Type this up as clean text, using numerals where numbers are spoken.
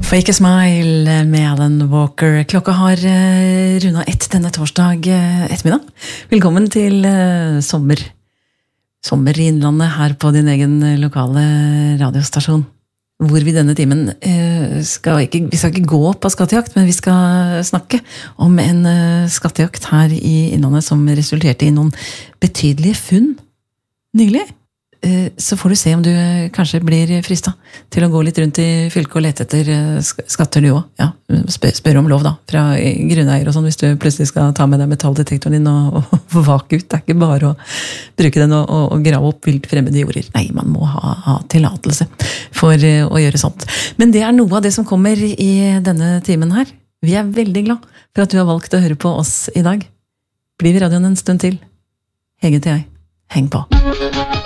Fake a Smile med Alan Walker. Klokka har runda 1 denne torsdag ettermiddag. Velkommen til sommer. Sommer i Innlandet her på din egen lokale radiostasjon. Hvor vi denne timen vi skal ikke gå på skattejakt, men vi skal snakke om en skattejakt her i Innlandet som resulterte i noen betydelige funn nylig. Så får du se om du kanskje blir fristet til å gå litt rundt i fylket og lete etter skatter du også. Ja, spør om lov da, fra grunneier og sånn, hvis du plutselig skal ta med deg metalldetektoren din og vake ut. Det ikke bare å bruke den og grave opp vilt fremmede jorder. Nei, man må ha tillatelse for å gjøre sånt. Men det noe av det som kommer i denne timen her. Vi veldig glad for at du har valgt å høre på oss i dag. Blir vi radioen en stund til? Hege til jeg. Heng på!